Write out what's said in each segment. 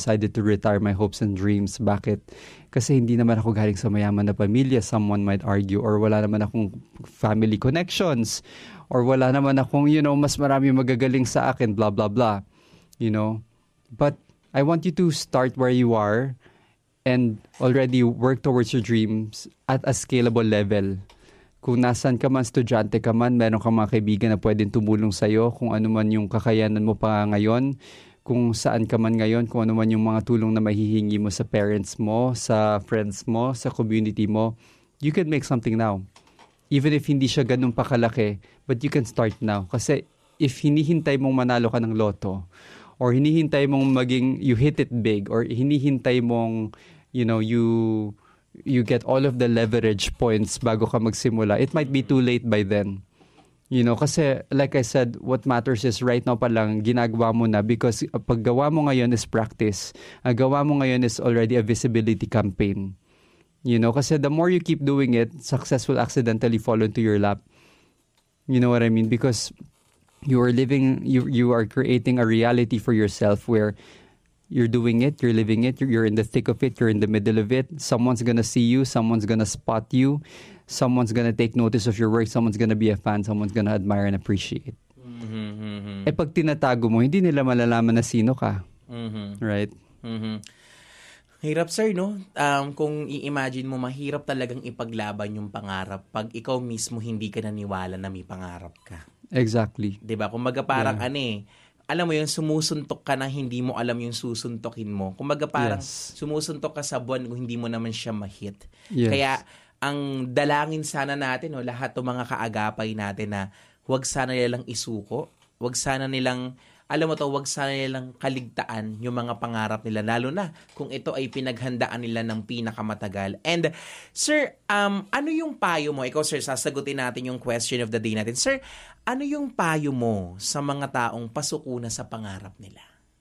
decided to retire my hopes and dreams. Bakit? Kasi hindi naman ako galing sa mayaman na pamilya, someone might argue, or wala naman akong family connections, or wala naman akong, mas marami magagaling sa akin, blah, blah, blah. But I want you to start where you are and already work towards your dreams at a scalable level. Kung nasan ka man, estudyante ka man, meron kang mga kaibigan na pwedeng tumulong sa'yo, kung ano man yung kakayanan mo pa ngayon, kung saan ka man ngayon, kung ano man yung mga tulong na mahihingi mo sa parents mo, sa friends mo, sa community mo, you can make something now. Even if hindi siya ganun pa kalaki, but you can start now. Kasi if hinihintay mong manalo ka ng loto, or hinihintay mong you hit it big, or hinihintay mong, you get all of the leverage points bago ka magsimula, it might be too late by then. Kasi like I said, what matters is right now pa lang, ginagawa mo na, because paggawa mo ngayon is practice. Ang gawa mo ngayon is already a visibility campaign. Kasi the more you keep doing it, success will accidentally fall into your lap. You know what I mean? Because you are creating a reality for yourself where you're doing it, you're living it, you're in the thick of it, you're in the middle of it. Someone's gonna see you, someone's gonna spot you, someone's gonna take notice of your work, someone's gonna be a fan, someone's gonna admire and appreciate. Mm-hmm. Pag tinatago mo, hindi nila malalaman na sino ka. Mm-hmm. Right? Mm-hmm. Hirap, sir, no? Kung i-imagine mo, mahirap talagang ipaglaban yung pangarap pag ikaw mismo hindi ka naniwala na may pangarap ka. Exactly. Diba? Kumbaga parang alam mo yun, sumusuntok ka na hindi mo alam yung susuntokin mo. Kumbaga parang sumusuntok ka sa buwan kung hindi mo naman siya ma-hit. Yes. Kaya ang dalangin sana natin, lahat ng mga kaagapay natin na wag sana nilang isuko, wag sana nilang kaligtaan yung mga pangarap nila, lalo na kung ito ay pinaghandaan nila ng pinakamatagal. And sir, ano yung payo mo? Ikaw, sir, sasagutin natin yung question of the day natin. Sir, ano yung payo mo sa mga taong pasuko na sa pangarap nila?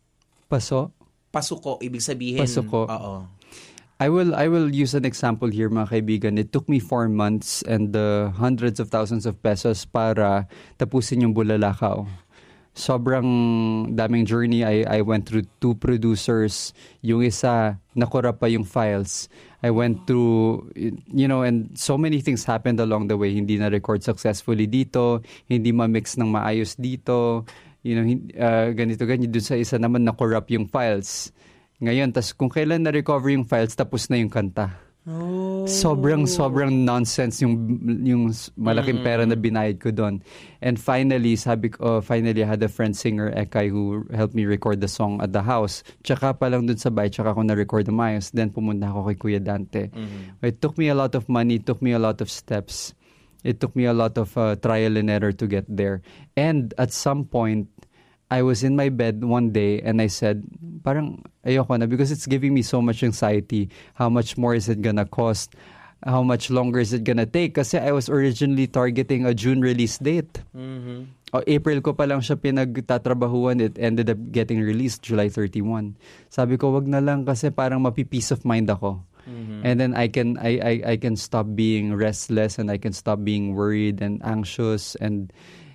Pasuko, ibig sabihin. Pasuko. Oo. I will use an example here, mga kaibigan. It took me 4 months and hundreds of thousands of pesos para tapusin yung Bulalakaw. Sobrang daming journey. I went through 2 producers. Yung isa, nakura pa yung files. I went through, and so many things happened along the way. Hindi na-record successfully dito. Hindi ma-mix ng maayos dito. Ganito. Doon sa isa naman, nakorrupt yung files. Ngayon, kung kailan na-recover yung files, tapos na yung kanta. Oh. Sobrang nonsense yung malaking pera na binayad ko doon. And finally, finally I had a friend singer, Ekay, who helped me record the song at the house. Tsaka pa lang doon sa bahay, tsaka ako na-record the mayos. Then pumunta ako kay Kuya Dante. Mm-hmm. It took me a lot of money, it took me a lot of steps. It took me a lot of trial and error to get there. And at some point, I was in my bed one day and I said, parang ayoko na, because it's giving me so much anxiety. How much more is it gonna cost? How much longer is it gonna take? Kasi I was originally targeting a June release date. Mm-hmm. April ko pa lang siya pinagtatrabahuan. It ended up getting released July 31. Sabi ko, wag na lang kasi parang mapi-peace of mind ako. Mm-hmm. And then I can stop being restless and I can stop being worried and anxious and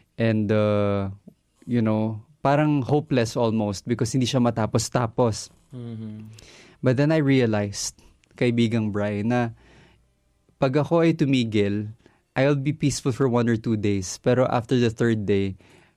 parang hopeless almost because hindi siya matapos-tapos. Mm-hmm. But then I realized, kaibigang Brian, na pag ako ay tumigil, I'll be peaceful for 1 or 2 days. Pero after the 3rd day,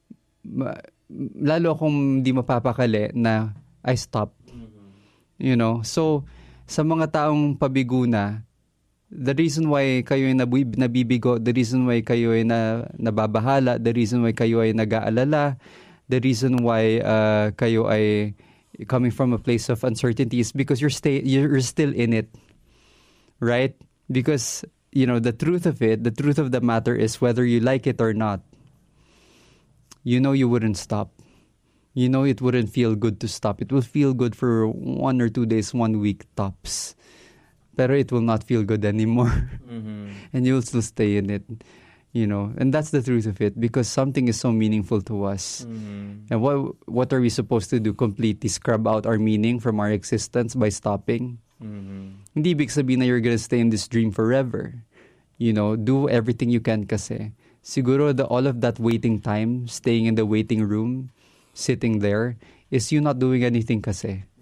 lalo akong hindi mapapakali na I stop. Mm-hmm. So, sa mga taong pabigo na, the reason why kayo ay nabibigo, the reason why kayo ay nababahala, the reason why kayo ay nag-aalala, the reason why kayo ay coming from a place of uncertainty is because you're still in it, right? Because the truth of the matter is whether you like it or not, you wouldn't stop. It wouldn't feel good to stop. It will feel good for 1 or 2 days, 1 week tops, pero it will not feel good anymore. Mm-hmm. And you'll still stay in it. And that's the truth of it, because something is so meaningful to us. Mm-hmm. And what are we supposed to do? Completely scrub out our meaning from our existence by stopping? Mm-hmm. Hindi ibig sabihin na you're gonna stay in this dream forever. Do everything you can kasi. Siguro all of that waiting time, staying in the waiting room, sitting there, is you not doing anything kasi. Mm-hmm.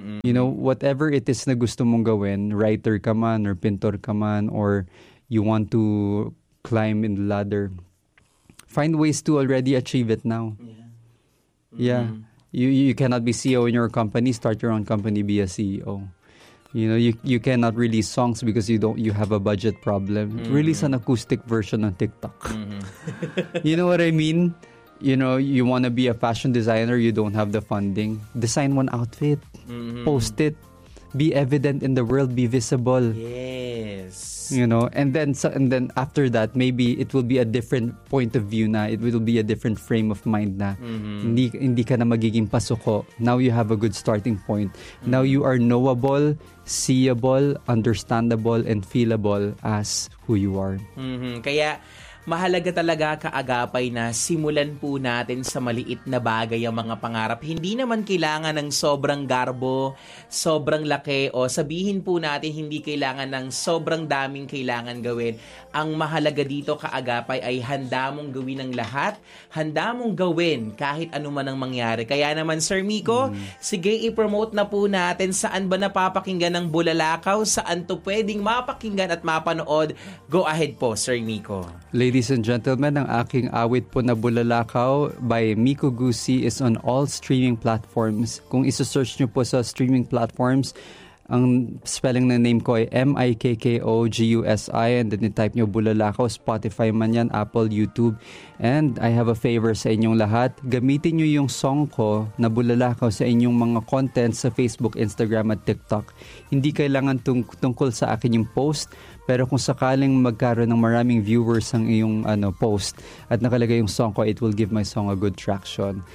You know, whatever it is na gusto mong gawin, writer ka man or pintor ka man or you want to climb in the ladder, find ways to already achieve it now. Yeah. You cannot be CEO in your company, start your own company, be a CEO. You know, you cannot release songs because you have a budget problem. Release an acoustic version on TikTok. You know what I mean? You know, you want to be a fashion designer, you don't have the funding. Design one outfit. Post it. Be evident in the world, be visible. Yes. You know, and then after that, maybe it will be a different point of view na. It will be a different frame of mind na. Hindi ka na magiging pasuko. Now you have a good starting point. Now you are knowable, seeable, understandable, and feelable as who you are. Kaya mahalaga talaga kaagapay na simulan po natin sa maliit na bagay ang mga pangarap. Hindi naman kailangan ng sobrang garbo, sobrang laki, o sabihin po natin hindi kailangan ng sobrang daming kailangan gawin. Ang mahalaga dito kaagapay ay handa mong gawin ang lahat, handa mong gawin kahit anuman ang mangyari. Kaya naman Sir Miko, sige i-promote na po natin saan ba napapakinggan ng Bulalakaw, saan to pwedeng mapakinggan at mapanood. Go ahead po Sir Miko. Ladies and gentlemen, ang aking awit po na Bulalakaw by Miko Gussie is on all streaming platforms. Kung isa-search nyo po sa streaming platforms, ang spelling ng name ko ay MIKKOGUSI, and then i-type nyo Bulalakaw, Spotify man yan, Apple, YouTube. And I have a favor sa inyong lahat. Gamitin nyo yung song ko na Bulalakaw sa inyong mga content sa Facebook, Instagram at TikTok. Hindi kailangan tungkol sa akin yung post, pero kung sakaling magkaroon ng maraming viewers ang iyong post at nakalagay yung song ko, it will give my song a good traction.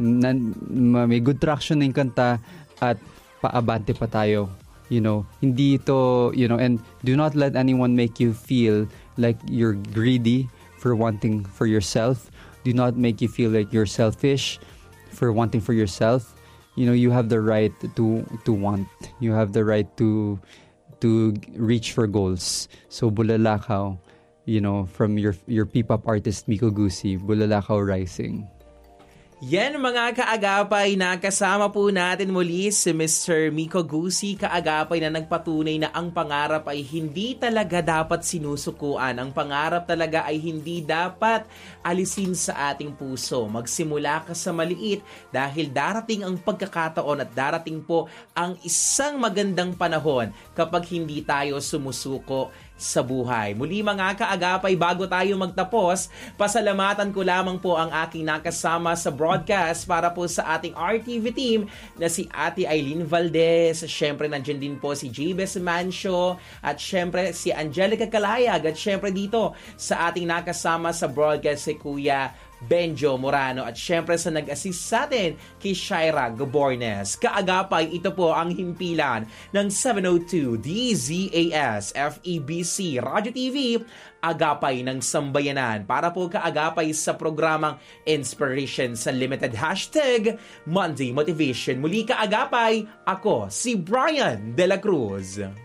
May good traction na yung kanta at paabante pa tayo. You know, hindi ito, you know, and do not let anyone make you feel like you're greedy for wanting for yourself. Do not make you feel like you're selfish for wanting for yourself. You know, you have the right to want. You have the right to reach for goals. So Bulalakaw, you know, from your P-pop artist Miko Gussie, Bulalakaw Rising. Yan mga kaagapay, nakasama po natin muli si Mr. Miko Gussie, kaagapay na nagpatunay na ang pangarap ay hindi talaga dapat sinusukuan. Ang pangarap talaga ay hindi dapat alisin sa ating puso. Magsimula ka sa maliit dahil darating ang pagkakataon at darating po ang isang magandang panahon kapag hindi tayo sumusuko sa buhay. Muli mga kaagapay, bago tayo magtapos, pasalamatan ko lamang po ang aking nakasama sa broadcast para po sa ating RTV team na si Ate Eileen Valdez, syempre nandiyan din po si Jabez Mancio, at syempre si Angelica Calayag, at syempre dito sa ating nakasama sa broadcast si Kuya Benjo Morano, at syempre sa nag-assist sa atin kay Shaira Gabornes. Kaagapay, ito po ang himpilan ng 702 DZAS FEBC Radio TV, Agapay ng Sambayanan, para po kaagapay sa programang Inspirations Unlimited #Monday Motivation. Muli kaagapay, ako si Brian De La Cruz.